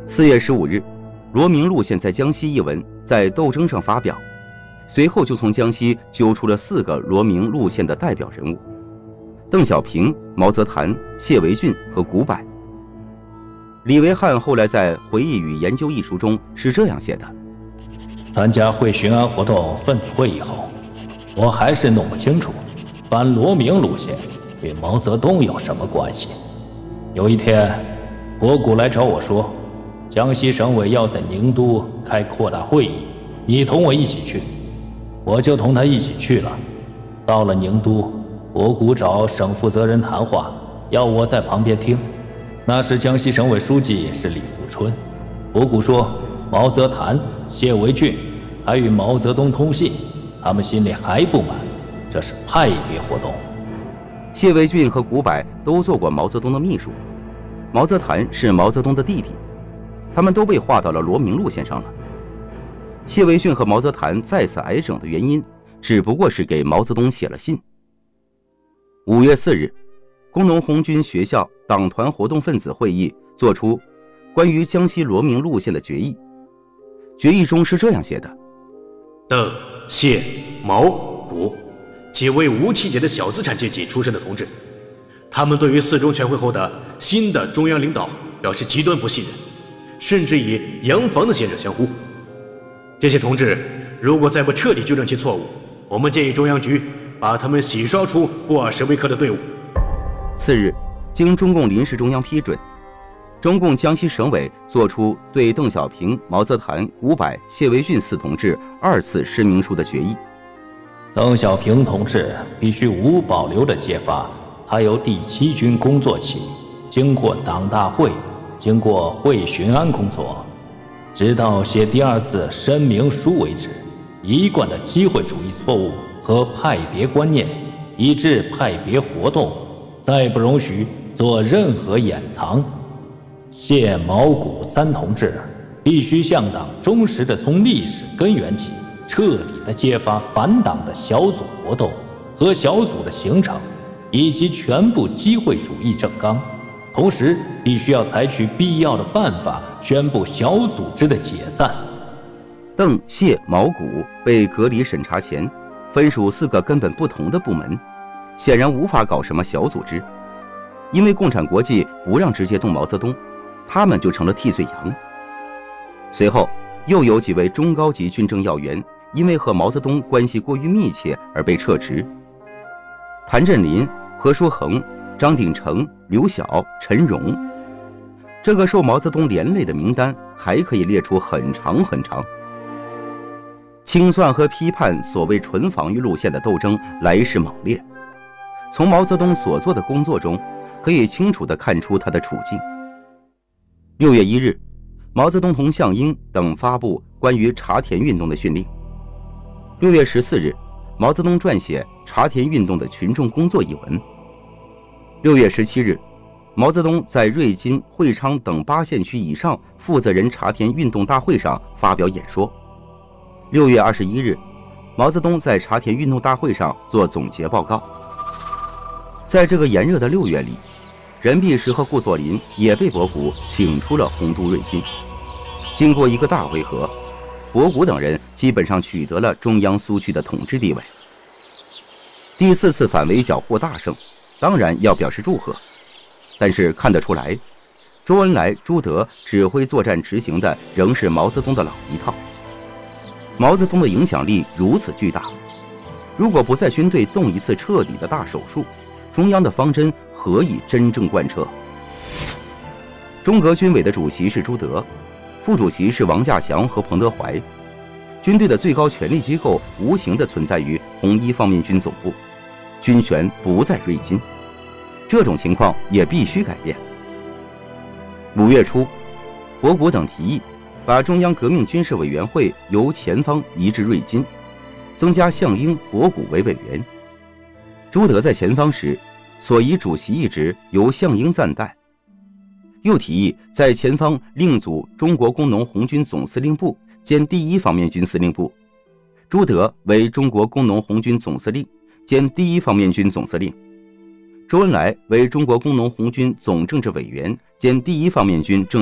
4月15日，罗明路线在江西一文在斗争上发表，随后就从江西揪出了4个罗明路线的代表人物：邓小平、毛泽东、谢维俊和古柏。李维汉后来在《回忆与研究》一书中是这样写的： 参加会巡安活动分子会议后，我还是弄不清楚反罗明路线与毛泽东有什么关系。有一天，博古来找我说，江西省委要在宁都开扩大会议，你同我一起去。我就同他一起去了。到了宁都，博古找省负责人谈话，要我在旁边听。那时江西省委书记是李富春。博古说，毛泽东、谢维俊还与毛泽东通信，他们心里还不满，这是派别活动。 谢维俊和古柏都做过毛泽东的秘书，毛泽东是毛泽东的弟弟，他们都被划到了罗明路线上了。谢维俊和毛泽东再次挨整的原因，只不过是给毛泽东写了信。5月4日，工农红军学校党团活动分子会议作出关于江西罗明路线的决议。决议中是这样写的： 邓、谢、毛、古几位无气节的小资产阶级出身的同志，他们对于4中全会后的新的中央领导表示极端不信任，甚至以洋房的先生相呼。这些同志如果再不彻底纠正其错误，我们建议中央局把他们洗刷出布尔什维克的队伍。 次日，经中共临时中央批准，中共江西省委作出对邓小平、毛泽东、古柏、谢维俊4同志2次申明书的决议。 邓小平同志必须无保留地揭发他由第7军工作起，经过党大会，经过会巡安工作，直到写第2次申明书为止，一贯的机会主义错误和派别观念，以致派别活动，再不容许做任何掩藏。谢、毛、古3同志必须向党忠实地从历史根源起，彻底地揭发反党的小组活动和小组的形成，以及全部机会主义政纲，同时必须要采取必要的办法宣布小组织的解散。 邓、谢、毛、古被隔离审查前，分属4个根本不同的部门，显然无法搞什么小组织。因为共产国际不让直接动毛泽东，他们就成了替罪羊。随后又有几位中高级军政要员因为和毛泽东关系过于密切而被撤职。谭震林、何书衡、张鼎丞、刘晓、陈荣，这个受毛泽东连累的名单还可以列出很长很长。清算和批判所谓纯防御路线的斗争来势猛烈，从毛泽东所做的工作中可以清楚地看出他的处境。6月1日，毛泽东同项英等发布关于茶田运动的训令。6月14日，毛泽东撰写茶田运动的群众工作一文。6月17日，毛泽东在瑞金、会昌等8县区以上负责人茶田运动大会上发表演说。6月21日，毛泽东在茶田运动大会上做总结报告。在这个炎热的6月里，任弼时和顾作霖也被博古请出了洪都瑞金。经过一个大会合，博古等人基本上取得了中央苏区的统治地位。第4次反围剿获大胜，当然要表示祝贺，但是看得出来，周恩来、朱德指挥作战执行的仍是毛泽东的老一套。毛泽东的影响力如此巨大，如果不在军队动一次彻底的大手术，中央的方针何以真正贯彻？中革军委的主席是朱德，副主席是王稼祥和彭德怀。军队的最高权力机构无形地存在于红一方面军总部，军权不在瑞金。这种情况也必须改变。5月初，博古等提议把中央革命军事委员会由前方移至瑞金，增加项英、博古为委员。朱德在前方时，所以主席一职由项英暂代。又提议在前方另组中国工农红军总司令部兼第1方面军司令部，朱德为中国工农红军总司令兼第1方面军总司令，周恩来为中国工农红军总政治委员兼第1方面军政